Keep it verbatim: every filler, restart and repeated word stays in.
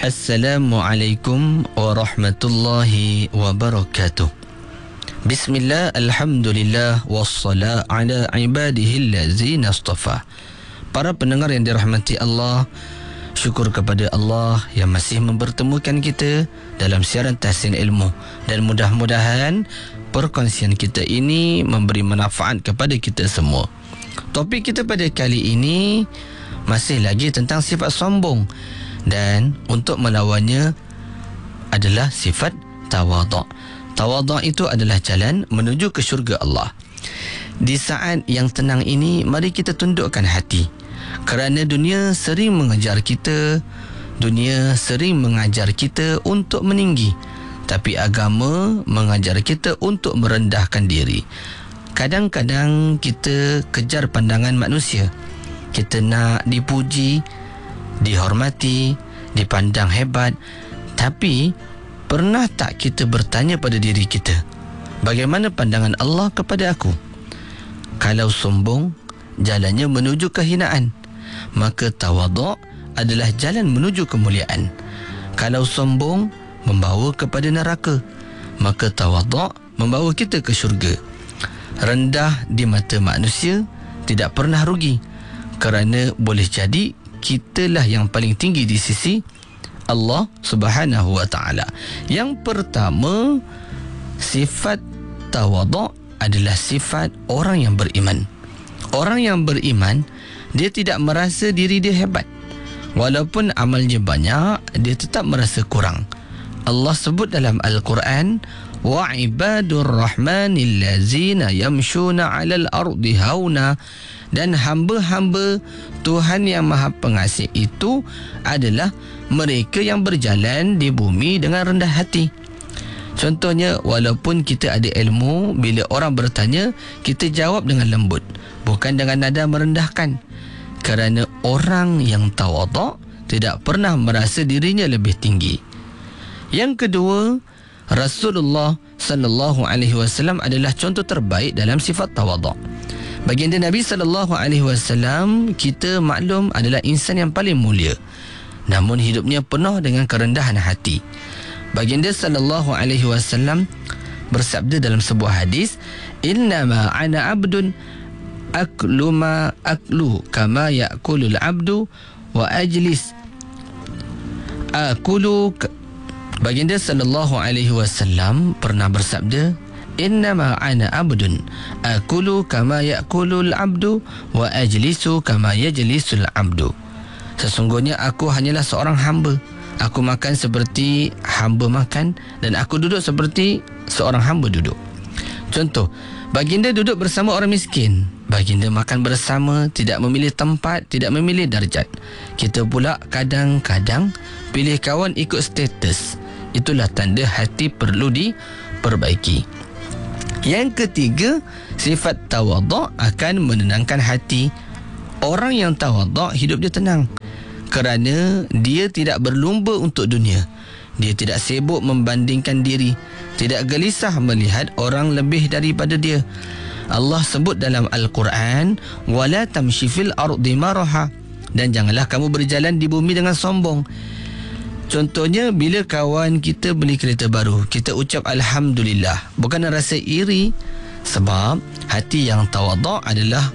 Assalamualaikum warahmatullahi wabarakatuh. Bismillah, alhamdulillah, wassalam ala ibadihi allazina astafa. Para pendengar yang dirahmati Allah, syukur kepada Allah yang masih mempertemukan kita dalam siaran Tahsin Ilmu, dan mudah-mudahan perkongsian kita ini memberi manfaat kepada kita semua. Topik kita pada kali ini masih lagi tentang sifat sombong, dan untuk melawannya adalah sifat tawaduk. Tawaduk itu adalah jalan menuju ke syurga Allah. Di saat yang tenang ini, mari kita tundukkan hati, kerana dunia sering mengejar kita, dunia sering mengajar kita untuk meninggi, tapi agama mengajar kita untuk merendahkan diri. Kadang-kadang kita kejar pandangan manusia. Kita nak dipuji, dihormati, dipandang hebat. Tapi pernah tak kita bertanya pada diri kita, bagaimana pandangan Allah kepada aku? Kalau sombong, jalannya menuju kehinaan, maka tawaduk adalah jalan menuju kemuliaan. Kalau sombong membawa kepada neraka, maka tawaduk membawa kita ke syurga. Rendah di mata manusia tidak pernah rugi, kerana boleh jadi kitalah yang paling tinggi di sisi Allah Subhanahu wa taala. Yang pertama, sifat tawaduk adalah sifat orang yang beriman. Orang yang beriman, dia tidak merasa diri dia hebat. Walaupun amalnya banyak, dia tetap merasa kurang. Allah sebut dalam Al-Quran, wa ibadur rahmanil ladzina yamshuna 'alal ardi hauna, dan hamba-hamba Tuhan yang Maha Pengasih itu adalah mereka yang berjalan di bumi dengan rendah hati. Contohnya, walaupun kita ada ilmu, bila orang bertanya, kita jawab dengan lembut, bukan dengan nada merendahkan. Kerana orang yang tawaduk tidak pernah merasa dirinya lebih tinggi. Yang kedua, Rasulullah sallallahu alaihi wasallam adalah contoh terbaik dalam sifat tawaduk. Baginda Nabi sallallahu alaihi wasallam, kita maklum, adalah insan yang paling mulia, namun hidupnya penuh dengan kerendahan hati. Baginda sallallahu alaihi wasallam bersabda dalam sebuah hadis, innama ana abdun aklu ma aklu kama ya'kulul abdu wa ajlis akulu. Baginda sallallahu alaihi wasallam pernah bersabda, innama ana abdun akulu kama ya'kulul abdu wa ajlisu kama yajlisul abdu. Sesungguhnya aku hanyalah seorang hamba. Aku makan seperti hamba makan, dan aku duduk seperti seorang hamba duduk. Contoh, baginda duduk bersama orang miskin, baginda makan bersama, tidak memilih tempat, tidak memilih darjat. Kita pula kadang-kadang pilih kawan ikut status. Itulah tanda hati perlu diperbaiki. Yang ketiga, sifat tawaduk akan menenangkan hati. Orang yang tawaduk hidup dia tenang, kerana dia tidak berlumba untuk dunia. Dia tidak sibuk membandingkan diri, tidak gelisah melihat orang lebih daripada dia. Allah sebut dalam Al-Quran, wala tamshi fil ardi maraha, dan janganlah kamu berjalan di bumi dengan sombong. Contohnya, bila kawan kita beli kereta baru, kita ucap Alhamdulillah, bukan rasa iri. Sebab hati yang tawaduk adalah